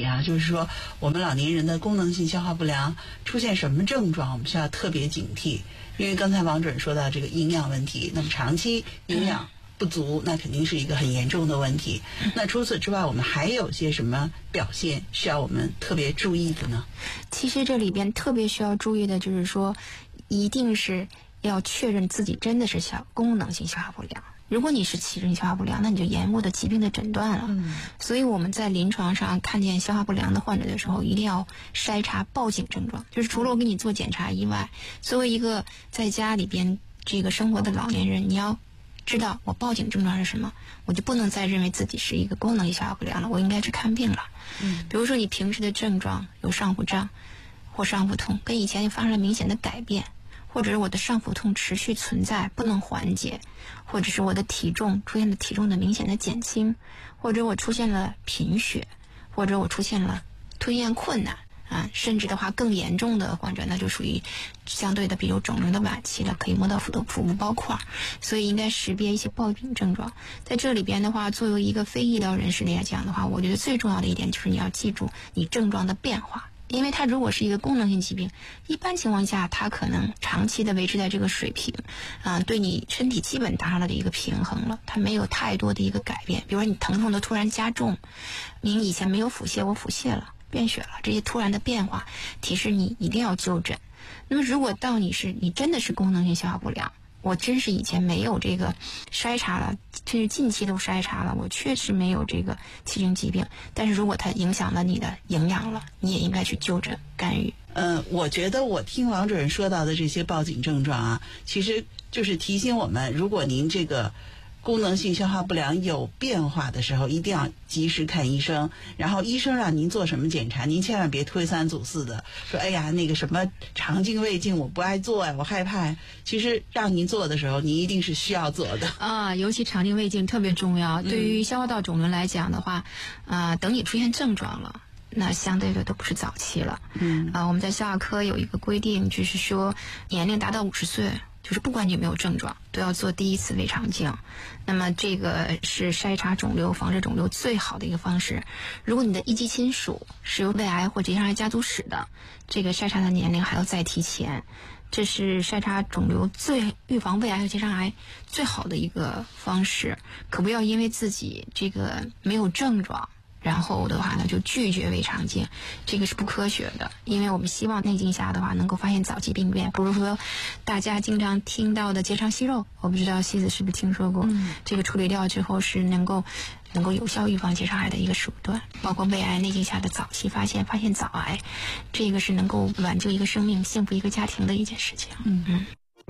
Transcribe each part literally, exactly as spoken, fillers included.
题啊，就是说我们老年人的功能性消化不良出现什么症状，我们需要特别警惕。因为刚才王主任说到这个营养问题，那么长期营养不足，那肯定是一个很严重的问题。那除此之外，我们还有些什么表现需要我们特别注意的呢？ 其实这里边特别需要注意的就是说，一定是要确认自己真的是消功能性消化不良。如果你是器质性消化不良，那你就延误的疾病的诊断了。嗯，所以我们在临床上看见消化不良的患者的时候，一定要筛查报警症状。就是除了我给你做检查以外，作为一个在家里边这个生活的老年人，你要知道我报警症状是什么，我就不能再认为自己是一个功能性消化不良了，我应该去看病了。嗯，比如说你平时的症状有上腹胀或上腹痛，跟以前发生了明显的改变。或者是我的上腹痛持续存在不能缓解，或者是我的体重出现了体重的明显的减轻，或者我出现了贫血，或者我出现了吞咽困难啊，甚至的话更严重的患者那就属于相对的比如肿瘤的晚期了，可以摸到腹的腹部包块，所以应该识别一些报警症状。在这里边的话，作为一个非医疗人士来讲的话，我觉得最重要的一点就是你要记住你症状的变化。因为它如果是一个功能性疾病，一般情况下它可能长期的维持在这个水平，啊、呃，对你身体基本达上了的一个平衡了，它没有太多的一个改变。比如说你疼痛的突然加重，你以前没有腹泻，我腹泻了，变血了，这些突然的变化提示你一定要就诊。那么如果到你是你真的是功能性消化不良，我真是以前没有这个筛查了，甚至近期都筛查了，我确实没有这个器质疾病，但是如果它影响了你的营养了，你也应该去就诊干预。 嗯，我觉得我听王主任说到的这些报警症状啊，其实就是提醒我们，如果您这个功能性消化不良有变化的时候，一定要及时看医生。然后医生让您做什么检查，您千万别推三阻四的说，哎呀，那个什么肠镜、胃镜我不爱做呀，我害怕。其实让您做的时候，您一定是需要做的啊。尤其肠镜、胃镜特别重要。嗯、对于消化道肿瘤来讲的话，啊、呃，等你出现症状了，那相对的都不是早期了。嗯啊，我们在消化科有一个规定，就是说年龄达到五十岁。就是不管你有没有症状，都要做第一次胃肠镜。那么这个是筛查肿瘤、防治肿瘤最好的一个方式。如果你的一级亲属是有胃癌或结肠癌家族史的，这个筛查的年龄还要再提前。这是筛查肿瘤最预防胃癌和结肠癌最好的一个方式。可不要因为自己这个没有症状，然后的话呢，就拒绝胃肠镜，这个是不科学的。因为我们希望内镜下的话能够发现早期病变，比如说大家经常听到的结肠息肉，我不知道西子是不是听说过、嗯、这个处理掉之后是能够能够有效预防结肠癌的一个手段。包括胃癌内镜下的早期发现，发现早癌，这个是能够挽救一个生命、幸福一个家庭的一件事情。嗯嗯。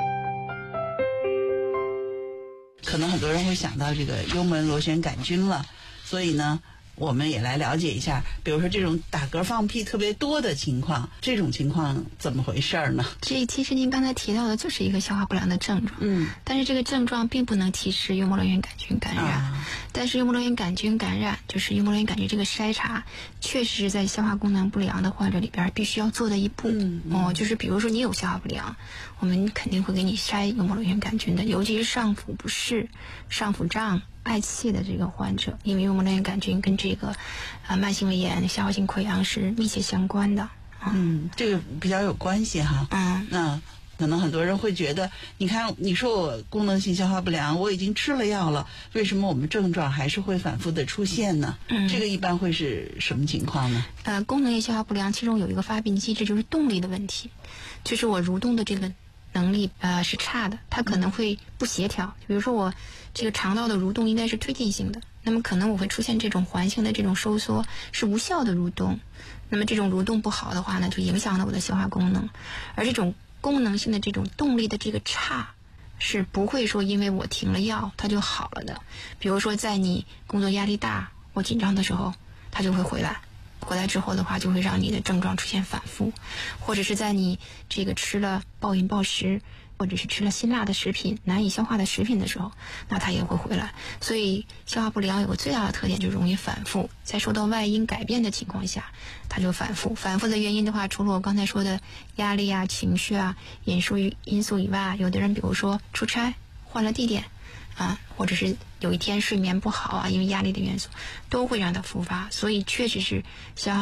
可能很多人会想到这个幽门螺旋杆菌了，所以呢我们也来了解一下，比如说这种打嗝放屁特别多的情况，这种情况怎么回事呢？ 这其实您刚才提到的就是一个消化不良的症状，嗯，但是这个症状并不能提示幽门螺旋杆菌感染、啊、但是幽门螺旋杆菌感染就是幽门螺旋杆菌这个筛查确实是在消化功能不良的患者里边必须要做的一步。嗯嗯哦，就是比如说你有消化不良，我们肯定会给你筛幽门螺旋杆菌的，尤其是上腹不适、上腹胀、嗳气的这个患者，因为幽门螺旋杆菌跟这个啊慢性胃炎、消化性溃疡是密切相关的。 嗯，这个比较有关系哈。嗯，那可能很多人会觉得，你看，你说我功能性消化不良，我已经吃了药了，为什么我们症状还是会反复的出现呢？嗯，这个一般会是什么情况呢？ 呃，功能性消化不良其中有一个发病机制，就是动力的问题，就是我蠕动的这个能力呃是差的，它可能会不协调。比如说我这个肠道的蠕动应该是推进性的，那么可能我会出现这种环性的这种收缩，是无效的蠕动。那么这种蠕动不好的话呢，就影响了我的消化功能。而这种功能性的这种动力的这个差，是不会说因为我停了药它就好了的。比如说在你工作压力大或紧张的时候，它就会回来。回来之后的话，就会让你的症状出现反复，或者是在你这个吃了暴饮暴食，或者是吃了辛辣的食品、难以消化的食品的时候，那它也会回来。所以消化不良有个最大的特点，就是容易反复，在受到外因改变的情况下，它就反复。反复的原因的话，除了我刚才说的压力啊、情绪啊、因素因素以外，有的人比如说出差换了地点啊，或者是有一天睡眠不好啊，因为压力的元素，都会让它复发。所以确实是消化